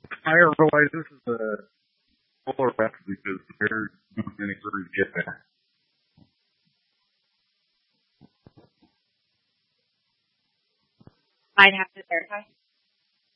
I realize this is a polar rest because the Bears don't have any hurry to get there. I'd have to verify.